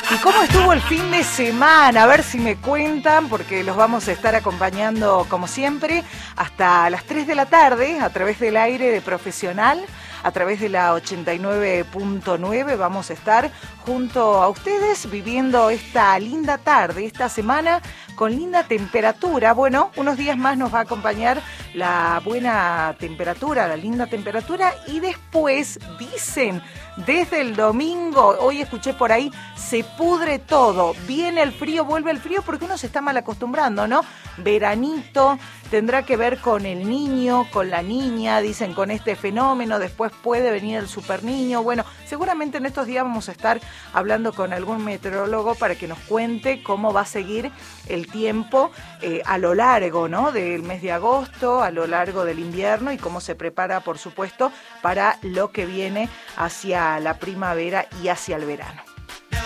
¿Y cómo estuvo el fin de semana? A ver si me cuentan, porque los vamos a estar acompañando, como siempre, hasta las 3 de la tarde, a través del aire de Profesional, a través de la 89.9. Vamos a estar junto a ustedes viviendo esta linda tarde, esta semana con linda temperatura. Bueno, unos días más nos va a acompañar la buena temperatura, la linda temperatura, y después dicen, desde el domingo, hoy escuché por ahí, se pudre todo, viene el frío, vuelve el frío, porque uno se está mal acostumbrando, ¿no? Veranito, tendrá que ver con el niño, con la niña, dicen, con este fenómeno, después puede venir el super niño. Bueno, seguramente en estos días vamos a estar hablando con algún meteorólogo para que nos cuente cómo va a seguir el tiempo a lo largo, ¿no?, del mes de agosto, a lo largo del invierno, y cómo se prepara, por supuesto, para lo que viene hacia la primavera y hacia el verano.